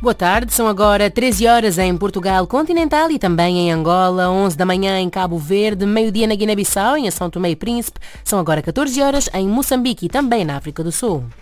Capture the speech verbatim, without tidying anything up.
Boa tarde, são agora treze horas em Portugal continental e também em Angola, onze da manhã em Cabo Verde, meio-dia na Guiné-Bissau e em São Tomé e Príncipe, são agora catorze horas em Moçambique e também na África do Sul.